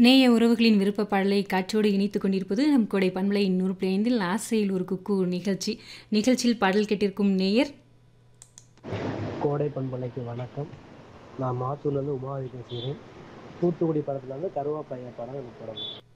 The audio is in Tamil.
நேய உறவுகளின் விருப்ப பாடலை காற்றோடு இணைத்துக் கொண்டிருப்பது நம் கோடை பண்பலை 105 ஆசையில் ஒரு குக்கு நிகழ்ச்சி. நிகழ்ச்சியில் பாடல் கேட்டிருக்கும் நேயர் கோடை பண்பலைக்கு வணக்கம். நான் மாத்தூர்லேருந்து உமாவி பேசுகிறேன். தூத்துக்குடி படத்துலேருந்து கருவாப்பைய படம் எனக்கு படம்.